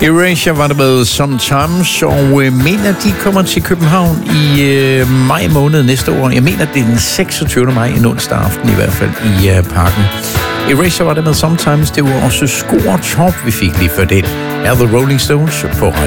Erasure var det med Sometimes, og mener, de kommer til København i maj måned næste år. Jeg mener, det er den 26. maj, en onsdag aften i hvert fald, i Parken. Erasure var det med Sometimes. Det var også Score Top, vi fik lige før det. Er The Rolling Stones på